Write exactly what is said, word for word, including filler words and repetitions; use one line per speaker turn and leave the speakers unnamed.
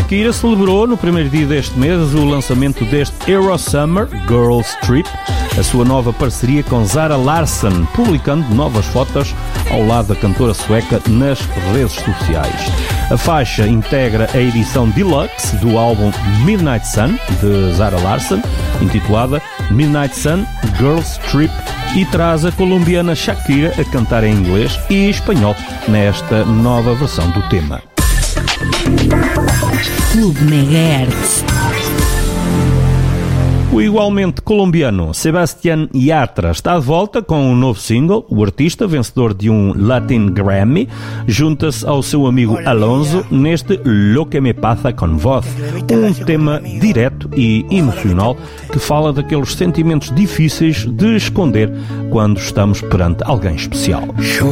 Shakira celebrou no primeiro dia deste mês o lançamento deste Euro Summer Girls Trip, a sua nova parceria com Zara Larsson, publicando novas fotos ao lado da cantora sueca nas redes sociais. A faixa integra a edição deluxe do álbum Midnight Sun, de Zara Larsson, intitulada Midnight Sun Girls Trip, e traz a colombiana Shakira a cantar em inglês e espanhol nesta nova versão do tema.
Clube Megahertz.
O igualmente colombiano Sebastián Yatra está de volta com um novo single. O artista, vencedor de um Latin Grammy, junta-se ao seu amigo Alonso neste Lo que me pasa con vos, um tema direto e emocional que fala daqueles sentimentos difíceis de esconder quando estamos perante alguém especial.